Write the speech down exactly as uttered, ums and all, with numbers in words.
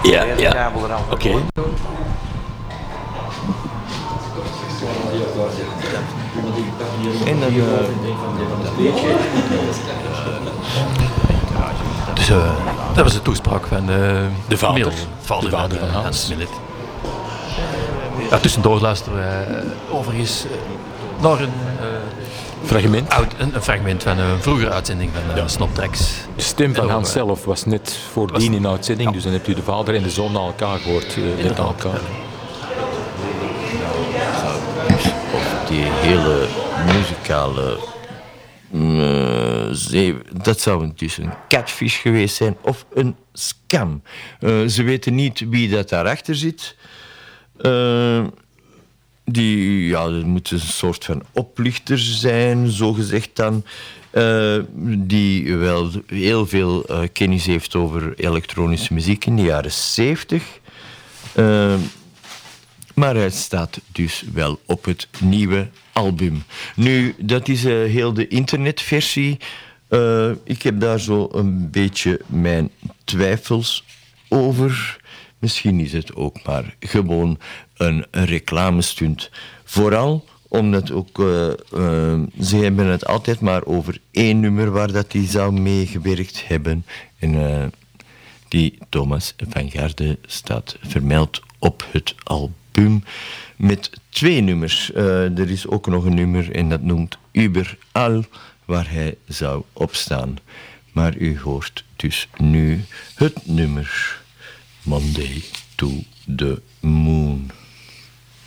Ja, ja. Oké. Okay. En dan... Uh, dus uh, dat was de toespraak van uh, de vader, Mil, vader, de vader van, van, van Hans Millet. Ja, tussendoor luisteren we uh, overigens uh, naar een... Uh, Fragment? Oud, een, een fragment van een vroegere uitzending van uh, ja. Snoptracks. De stem van Hans zelf was net voordien in de uitzending, ja. Dus dan hebt u de vader en de zoon naar elkaar gehoord. Uh, net aan elkaar. Of die hele muzikale... Uh, zee, dat zou dus een catfish geweest zijn of een scam. Uh, ze weten niet wie dat daarachter zit. Uh, Die, ja, dat moet een soort van oplichter zijn, zogezegd dan. Uh, die wel heel veel uh, kennis heeft over elektronische muziek in de jaren zeventig. Uh, maar hij staat dus wel op het nieuwe album. Nu, dat is uh, heel de internetversie. Uh, ik heb daar zo een beetje mijn twijfels over. Misschien is het ook maar gewoon een reclamestunt. Vooral omdat ook... Uh, uh, ze hebben het altijd maar over één nummer waar dat die zou meegewerkt hebben. En uh, die Thomas van Garde staat vermeld op het album met twee nummers. Uh, er is ook nog een nummer en dat noemt Überall, waar hij zou opstaan. Maar u hoort dus nu het nummer Monday to the Moon.